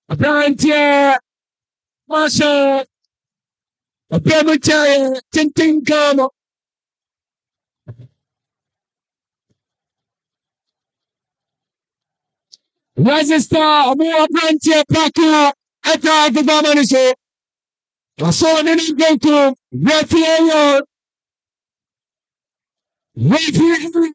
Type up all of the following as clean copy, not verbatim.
Abrantia, Masha, a Pemutaya, Tintin Kamo, Rising Star, Abu Abrantia, Paka, Ata, the Bamanisho, I saw an Indian to referee,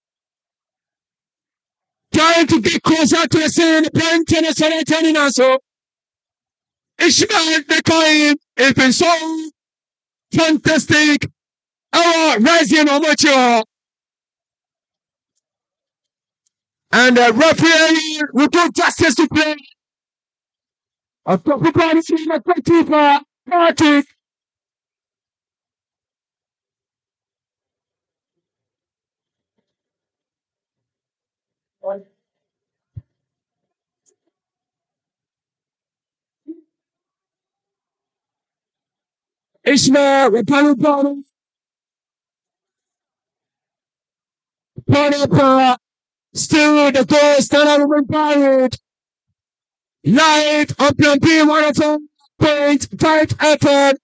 trying to get closer to the scene, Prantia, and Sanatani, so Ishmael, the coin, it's been so fantastic. Our rising amateur and referee will do justice to play. A proper policy in a goalkeeper, Patrick. Ishmael, Rapanu Bono, Ponapa, still the goal, stand up and fired. Live on Plan B, one of them, point, fight effort.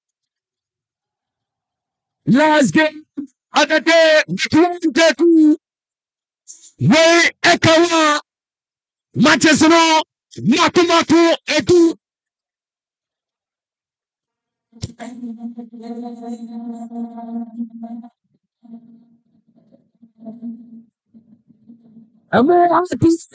Last game of the day, 2030. Way Ekawa, Manchester, Matu, Edu. And we're out of this.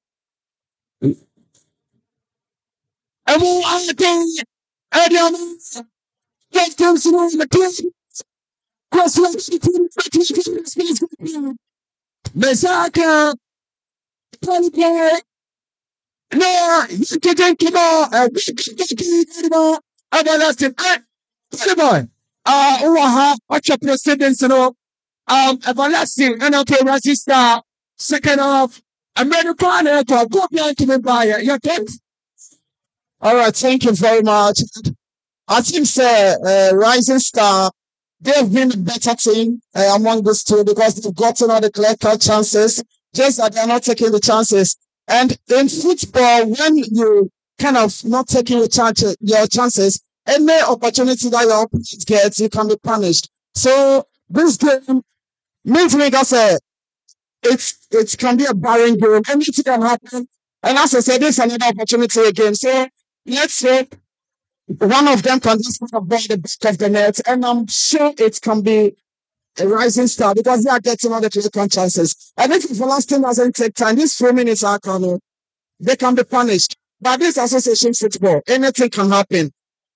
And we're out of this. And get them to the team. Cross the team. Mesaka, Panic, no, you can't come on. Everlasting. Boy. Uwaha, watch your precedence, everlasting, NLK Rasista, second off, American, go behind to me by your text. All right, thank you very much. I think, Rising Star, they've been a better team among those two because they've gotten all the clear-cut chances, just that they're not taking the chances. And in football, when you kind of not taking your chances, any opportunity that your opponent gets, you can be punished. So this game means me that it can be a barren game. Anything can happen. And as I said, this is another opportunity again. So let's hope one of them can just avoid the back of the net, and I'm sure it can be a Rising Star because they are getting all the clear chances. And if the last team doesn't take time, these 3 minutes are coming, they can be punished. But this association football, anything can happen.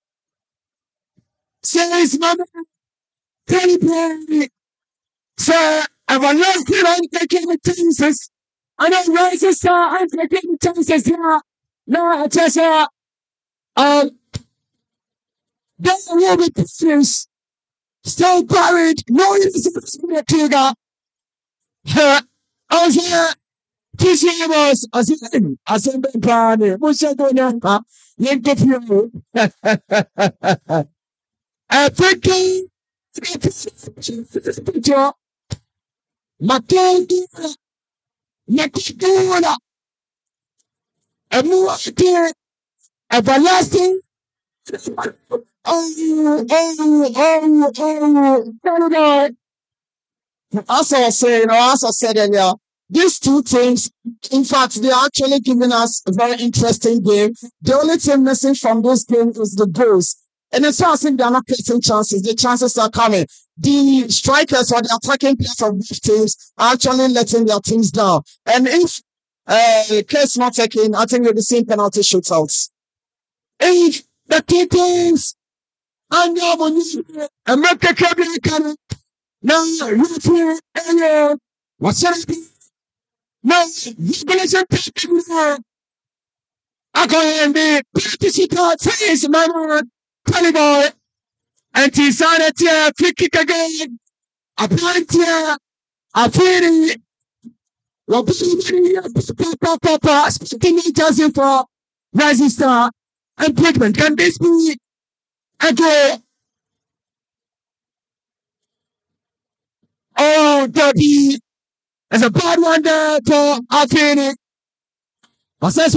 Says Mama, Teddy, sir, everlasting, I'm taking the chances. I know Rising Star, I'm taking the chances. Yeah, no, I just don't will be pictures. Still buried. No, it's a trigger. I was here. Teaching us as a plan. What's your going on? You get you. Thinking. Matilda. Matilda. A more dear. Everlasting. Oh. As I said earlier, these two teams, in fact, they are actually giving us a very interesting game. The only thing missing from this game is the goals. And it's not as if they are not getting chances. The chances are coming. The strikers or the attacking players of both teams are actually letting their teams down. And if case not taken, I think we'll be seeing penalty shootouts. If the two teams are now and make the cabinet now, what's up? No, revelation people are going to be participants. Says my Tony boy, and decided to kick again. A point here, a feeling. Speaking for Rising Star and Brickman. Can this be a goal? Oh, Dobby. There's a bad one there for Alfini.